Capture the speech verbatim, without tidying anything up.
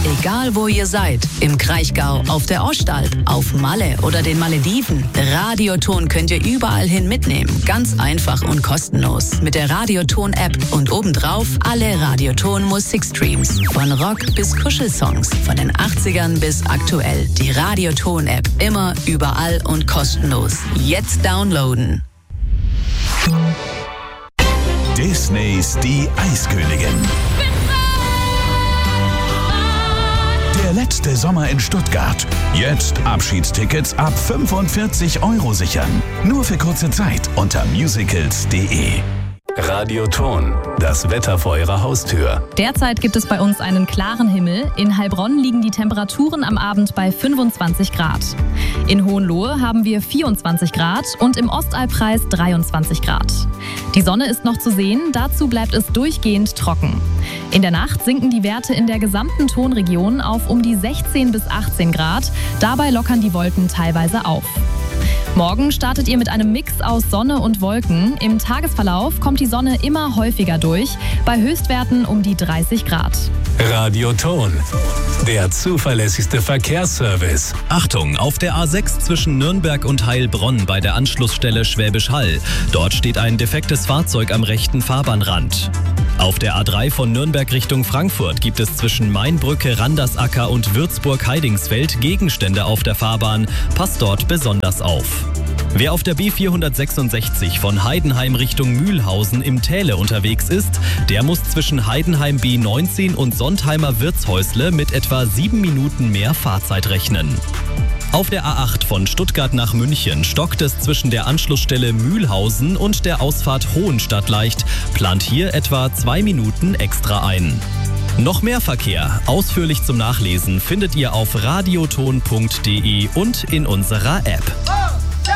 Egal wo ihr seid, im Kraichgau, auf der Ostalb, auf Malle oder den Malediven, Radioton könnt ihr überall hin mitnehmen. Ganz einfach und kostenlos. Mit der Radioton-App und obendrauf alle Radioton-Musikstreams. Von Rock bis Kuschelsongs, von den achtzigern bis aktuell. Die Radioton-App, immer, überall und kostenlos. Jetzt downloaden. Disneys Die Eiskönigin. Der letzte Sommer in Stuttgart. Jetzt Abschiedstickets ab fünfundvierzig Euro sichern. Nur für kurze Zeit unter musicals punkt de. Radioton, das Wetter vor Ihrer Haustür. Derzeit gibt es bei uns einen klaren Himmel. In Heilbronn liegen die Temperaturen am Abend bei fünfundzwanzig Grad. In Hohenlohe haben wir vierundzwanzig Grad und im Ostalbkreis dreiundzwanzig Grad. Die Sonne ist noch zu sehen, dazu bleibt es durchgehend trocken. In der Nacht sinken die Werte in der gesamten Tonregion auf um die sechzehn bis achtzehn Grad. Dabei lockern die Wolken teilweise auf. Morgen startet ihr mit einem Mix aus Sonne und Wolken. Im Tagesverlauf kommt die Sonne immer häufiger durch, bei Höchstwerten um die dreißig Grad. Radioton, der zuverlässigste Verkehrsservice. Achtung, auf der A sechs zwischen Nürnberg und Heilbronn bei der Anschlussstelle Schwäbisch Hall. Dort steht ein defektes Fahrzeug am rechten Fahrbahnrand. Auf der A drei von Nürnberg Richtung Frankfurt gibt es zwischen Mainbrücke, Randersacker und Würzburg-Heidingsfeld Gegenstände auf der Fahrbahn. Passt dort besonders auf. Wer auf der B vierhundertsechsundsechzig von Heidenheim Richtung Mühlhausen im Täle unterwegs ist, der muss zwischen Heidenheim B neunzehn und Sontheimer Wirtshäusle mit etwa sieben Minuten mehr Fahrzeit rechnen. Auf der A acht von Stuttgart nach München stockt es zwischen der Anschlussstelle Mühlhausen und der Ausfahrt Hohenstadt leicht. Plant hier etwa zwei Minuten extra ein. Noch mehr Verkehr, ausführlich zum Nachlesen, findet ihr auf radioton punkt de und in unserer App.